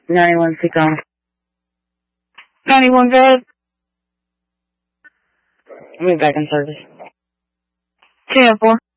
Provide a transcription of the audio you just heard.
91, speak on. 91, go ahead. Let me back in service. 10-4.